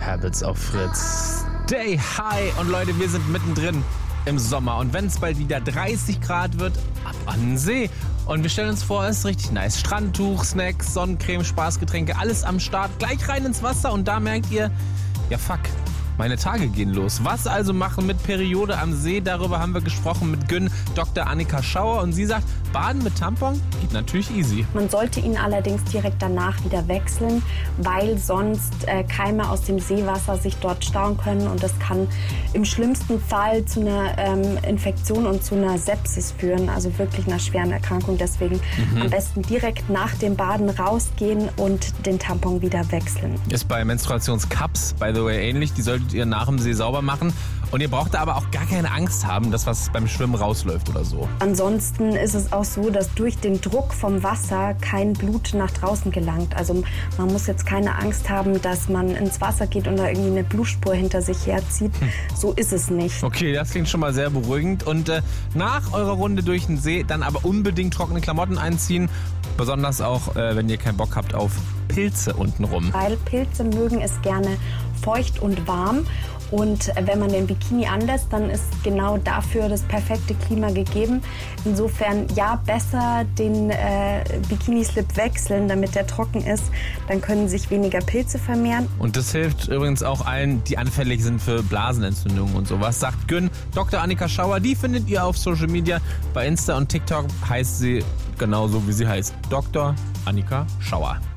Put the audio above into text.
Habits auf Fritz. Stay high. Und Leute, wir sind mittendrin im Sommer. Und wenn es bald wieder 30 Grad wird, ab an den See. Und wir stellen uns vor, es ist richtig nice. Strandtuch, Snacks, Sonnencreme, Spaßgetränke, alles am Start. Gleich rein ins Wasser und da merkt ihr, ja fuck, meine Tage gehen los. Was also machen mit Periode am See? Darüber haben wir gesprochen mit Gyn, Dr. Annika Schauer. Und sie sagt, Baden mit Tampon geht natürlich easy. Man sollte ihn allerdings direkt danach wieder wechseln, weil sonst Keime aus dem Seewasser sich dort stauen können. Und das kann im schlimmsten Fall zu einer Infektion und zu einer Sepsis führen. Also wirklich einer schweren Erkrankung. Deswegen am besten direkt nach dem Baden rausgehen und den Tampon wieder wechseln. Ist bei Menstruationscups, by the way, ähnlich. Die solltet ihr nach dem See sauber machen. Und ihr braucht da aber auch gar keine Angst haben, dass was beim Schwimmen rausläuft oder so. Ansonsten ist es auch so, dass durch den Druck vom Wasser kein Blut nach draußen gelangt. Also man muss jetzt keine Angst haben, dass man ins Wasser geht und da irgendwie eine Blutspur hinter sich herzieht. So ist es nicht. Okay, das klingt schon mal sehr beruhigend. Und nach eurer Runde durch den See dann aber unbedingt trockene Klamotten einziehen. Besonders auch, wenn ihr keinen Bock habt auf Pilze untenrum. Weil Pilze mögen es gerne feucht und warm. Und wenn man den Bikini anlässt, dann ist genau dafür das perfekte Klima gegeben. Insofern ja, besser den Bikini-Slip wechseln, damit der trocken ist. Dann können sich weniger Pilze vermehren. Und das hilft übrigens auch allen, die anfällig sind für Blasenentzündungen und sowas. Sagt Gyn, Dr. Annika Schauer. Die findet ihr auf Social Media. Bei Insta und TikTok heißt sie genauso, wie sie heißt. Dr. Annika Schauer.